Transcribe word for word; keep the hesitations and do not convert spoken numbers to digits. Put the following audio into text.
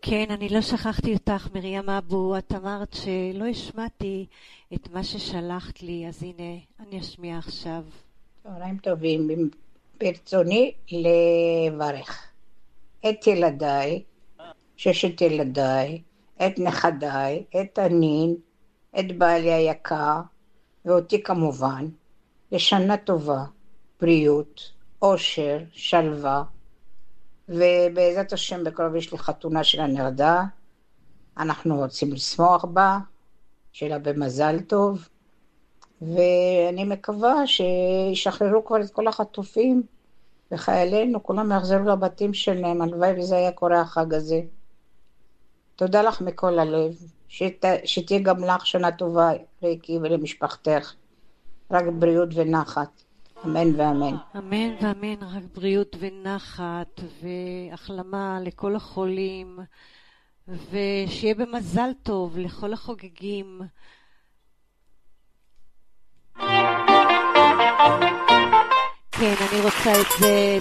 כן, אני לא שכחתי אותך, מרים אבו. את אמרת שלא השמעתי את מה ששלחת לי, אז הנה, אני אשמיע עכשיו. צהריים טובים. ברצוני לברך את ילדיי, ששת ילדיי, את נכדיי, את הנין, את בעלי היקר, ואותי כמובן, לשנה טובה, בריאות, אושר, שלווה, ובעזרת השם בקרוב יש לי חתונה של הנרדה, אנחנו רוצים לשמוח בה, שיהיה במזל טוב, ואני מקווה שישחררו כבר את כל החטופים, וחיילינו כולם יחזרו לבתים שלהם, הלוואי וזה היה קורה החג הזה. תודה לך מכל הלב, שת, שתהיה גם לך שנה טובה, ריקי, ולמשפחתך, רק בריאות ונחת, אמן ואמן. אמן ואמן, רק בריאות ונחת והחלמה לכל החולים, ושיהיה במזל טוב לכל החוגגים. כן, אני רוצה את זה